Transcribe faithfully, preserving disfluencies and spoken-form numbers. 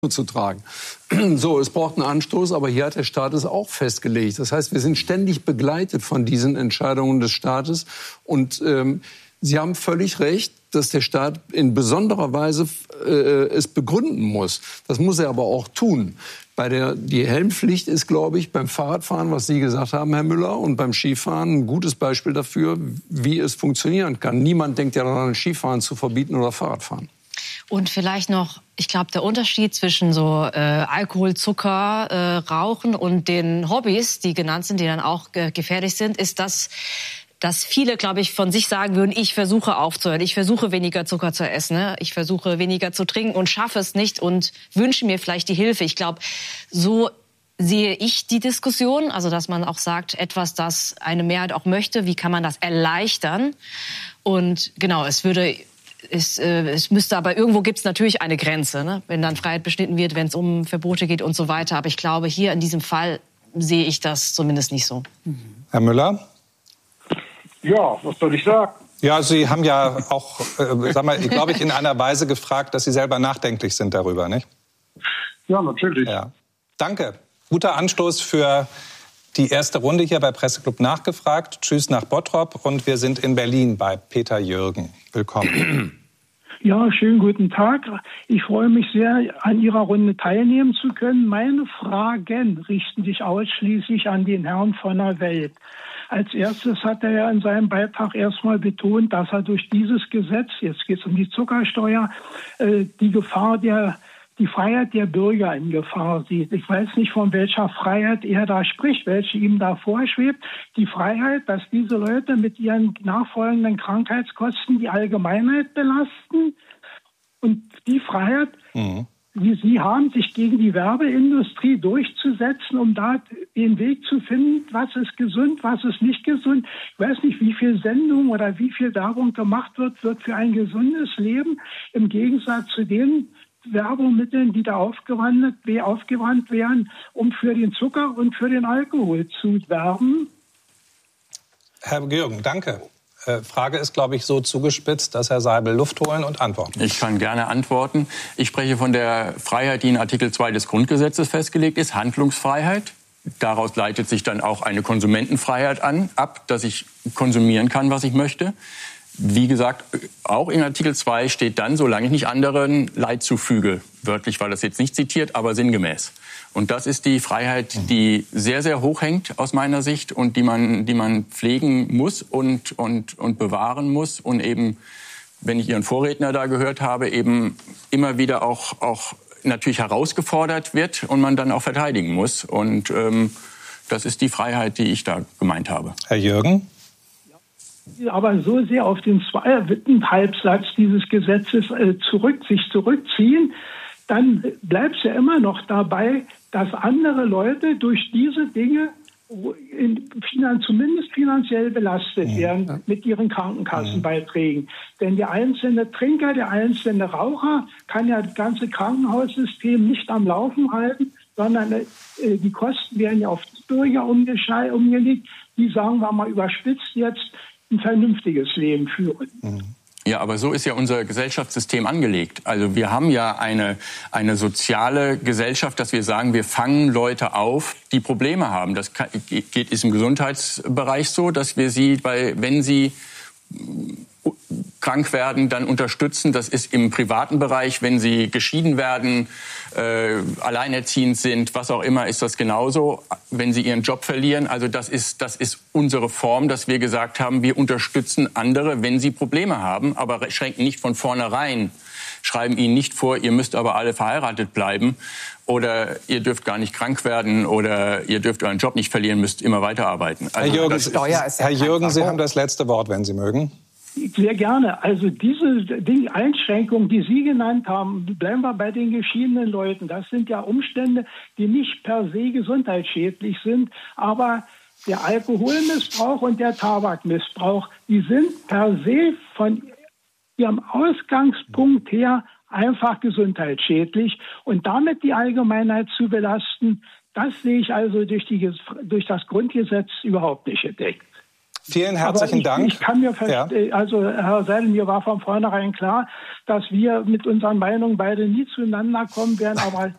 zu tragen. So, es braucht einen Anstoß, aber hier hat der Staat es auch festgelegt. Das heißt, wir sind ständig begleitet von diesen Entscheidungen des Staates. Und ähm, Sie haben völlig recht, dass der Staat in besonderer Weise äh, es begründen muss. Das muss er aber auch tun. Bei der, die Helmpflicht ist, glaube ich, beim Fahrradfahren, was Sie gesagt haben, Herr Müller, und beim Skifahren ein gutes Beispiel dafür, wie es funktionieren kann. Niemand denkt ja daran, Skifahren zu verbieten oder Fahrradfahren. Und vielleicht noch, ich glaube, der Unterschied zwischen so äh, Alkohol, Zucker, äh, Rauchen und den Hobbys, die genannt sind, die dann auch äh, gefährlich sind, ist, dass, dass viele, glaube ich, von sich sagen würden, ich versuche aufzuhören, ich versuche weniger Zucker zu essen, ne? Ich versuche weniger zu trinken und schaffe es nicht und wünsche mir vielleicht die Hilfe. Ich glaube, so sehe ich die Diskussion, also dass man auch sagt, etwas, das eine Mehrheit auch möchte, wie kann man das erleichtern? Und genau, es würde... Es, äh, es müsste aber irgendwo gibt es natürlich eine Grenze, ne? Wenn dann Freiheit beschnitten wird, wenn es um Verbote geht und so weiter. Aber ich glaube, hier in diesem Fall sehe ich das zumindest nicht so. Herr Müller? Ja, was soll ich sagen? Ja, Sie haben ja auch, äh, sag mal, glaube ich, in einer Weise gefragt, dass Sie selber nachdenklich sind darüber, nicht? Ja, natürlich. Ja. Danke. Guter Anstoß für die erste Runde hier bei Presseclub nachgefragt. Tschüss nach Bottrop und wir sind in Berlin bei Peter Jürgen. Willkommen. Ja, schönen guten Tag. Ich freue mich sehr, an Ihrer Runde teilnehmen zu können. Meine Fragen richten sich ausschließlich an den Herrn von der Welt. Als erstes hat er ja in seinem Beitrag erstmal betont, dass er durch dieses Gesetz, jetzt geht es um die Zuckersteuer, äh, die Gefahr der die Freiheit der Bürger in Gefahr sieht. Ich weiß nicht, von welcher Freiheit er da spricht, welche ihm da vorschwebt. Die Freiheit, dass diese Leute mit ihren nachfolgenden Krankheitskosten die Allgemeinheit belasten. Und die Freiheit, mhm. die sie haben, sich gegen die Werbeindustrie durchzusetzen, um da den Weg zu finden, was ist gesund, was ist nicht gesund. Ich weiß nicht, wie viel Sendung oder wie viel Werbung gemacht wird, wird für ein gesundes Leben im Gegensatz zu den Werbemitteln, die da aufgewandt, aufgewandt werden, um für den Zucker und für den Alkohol zu werben. Herr Jürgen, danke. Äh, Frage ist, glaube ich, so zugespitzt, dass Herr Seibel Luft holen und antworten. Ich kann gerne antworten. Ich spreche von der Freiheit, die in Artikel zwei des Grundgesetzes festgelegt ist, Handlungsfreiheit. Daraus leitet sich dann auch eine Konsumentenfreiheit an, ab, dass ich konsumieren kann, was ich möchte. Wie gesagt, auch in Artikel zwei steht dann, solange ich nicht anderen Leid zufüge. Wörtlich war das jetzt nicht zitiert, aber sinngemäß. Und das ist die Freiheit, die sehr, sehr hoch hängt aus meiner Sicht und die man, die man pflegen muss und, und, und bewahren muss. Und eben, wenn ich Ihren Vorredner da gehört habe, eben immer wieder auch, auch natürlich herausgefordert wird und man dann auch verteidigen muss. Und ähm, das ist die Freiheit, die ich da gemeint habe. Herr Jürgen? Aber so sehr auf den zweiten Halbsatz dieses Gesetzes äh, zurück, sich zurückziehen, dann bleibt es ja immer noch dabei, dass andere Leute durch diese Dinge in, finan, zumindest finanziell belastet ja. werden mit ihren Krankenkassenbeiträgen. Ja. Denn der einzelne Trinker, der einzelne Raucher kann ja das ganze Krankenhaussystem nicht am Laufen halten, sondern äh, die Kosten werden ja auf die Bürger umgelegt, die, sagen wir mal überspitzt jetzt, ein vernünftiges Leben führen. Ja, aber so ist ja unser Gesellschaftssystem angelegt. Also wir haben ja eine, eine soziale Gesellschaft, dass wir sagen, wir fangen Leute auf, die Probleme haben. Das kann, geht, ist im Gesundheitsbereich so, dass wir sie, bei, wenn sie krank werden, dann unterstützen. Das ist im privaten Bereich, wenn sie geschieden werden, äh, alleinerziehend sind, was auch immer, ist das genauso. Wenn sie ihren Job verlieren, also das ist, das ist unsere Form, dass wir gesagt haben, wir unterstützen andere, wenn sie Probleme haben, aber schränken nicht von vornherein, schreiben ihnen nicht vor, ihr müsst aber alle verheiratet bleiben oder ihr dürft gar nicht krank werden oder ihr dürft euren Job nicht verlieren, müsst immer weiterarbeiten. Also Herr Jürgen, ist, Herr Jürgen Sie haben das letzte Wort, wenn Sie mögen. Sehr gerne. Also diese die Einschränkungen, die Sie genannt haben, bleiben wir bei den geschiedenen Leuten. Das sind ja Umstände, die nicht per se gesundheitsschädlich sind, aber der Alkoholmissbrauch und der Tabakmissbrauch, die sind per se von ihrem Ausgangspunkt her einfach gesundheitsschädlich. Und damit die Allgemeinheit zu belasten, das sehe ich also durch, die, durch das Grundgesetz überhaupt nicht gedeckt. Vielen herzlichen ich, Dank. Ich kann mir verstehen, ja. Also Herr Seidel, mir war von vornherein klar, dass wir mit unseren Meinungen beide nie zueinander kommen werden, aber